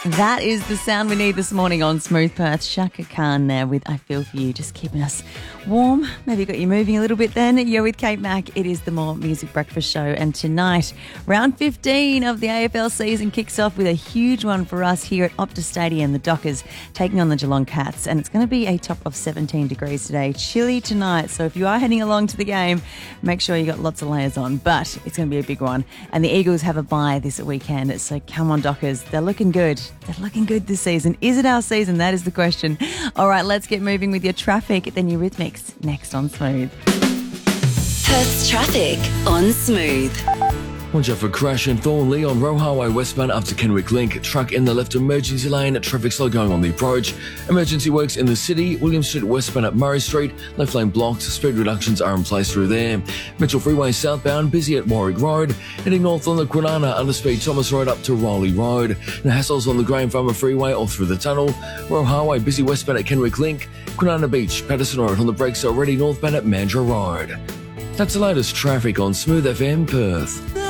That is the sound we need this morning on Smooth Perth. Shaka Khan there with I Feel For You, just keeping us warm. Maybe got you moving a little bit then. You're with Kate Mack. It is the More Music Breakfast Show. And tonight, round 15 of the AFL season kicks off with a huge one for us here at Optus Stadium. The Dockers taking on the Geelong Cats. And it's going to be a top of 17 degrees today. Chilly tonight. So if you are heading along to the game, make sure you got lots of layers on. But it's going to be a big one. And the Eagles have a bye this weekend. So come on, Dockers. They're looking good. They're looking good this season. Is it our season? That is the question. All right, let's get moving with your traffic. Then your Rhythmics next on Smooth. Perth's traffic on Smooth. Watch out for crash in Thornley on Roe Highway westbound up to Kenwick Link. Truck in the left emergency lane. Traffic slow going on the approach. Emergency works in the city. William Street westbound at Murray Street. Left lane blocked. Speed reductions are in place through there. Mitchell Freeway southbound busy at Warwick Road. Heading north on the Kwinana underspeed Thomas Road up to Riley Road. And hassles on the Graham Farmer Freeway or through the tunnel. Roe Highway busy westbound at Kenwick Link. Kwinana Beach, Patterson Road on the brakes already northbound at Mandurah Road. That's the latest traffic on Smooth FM Perth.